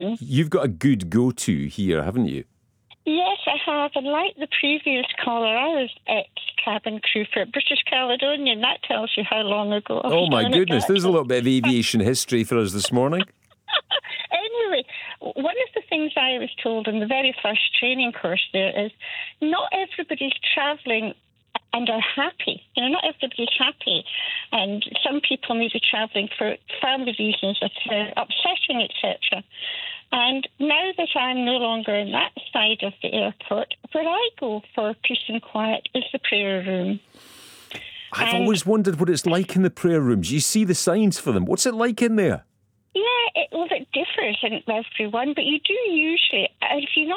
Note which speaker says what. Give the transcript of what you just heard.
Speaker 1: morning.
Speaker 2: You've got a good go-to here, haven't you?
Speaker 1: Yes, I have. And like the previous caller, I was ex-cabin crew for British Caledonian. That tells you how long ago I was
Speaker 2: Oh, my
Speaker 1: doing it,
Speaker 2: goodness. There's a
Speaker 1: actually.
Speaker 2: little bit of aviation history for us this morning.
Speaker 1: Anyway, one of the things I was told in the very first training course there is not everybody's travelling and are happy. Not everybody's happy. And some people may be travelling for family reasons that are upsetting, etc. And now that I'm no longer in that side of the airport, where I go for peace and quiet is the prayer room.
Speaker 2: I've always wondered what it's like in the prayer rooms. You see the signs for them. What's it like in there?
Speaker 1: Yeah, it differs in everyone, but you do usually, if you're not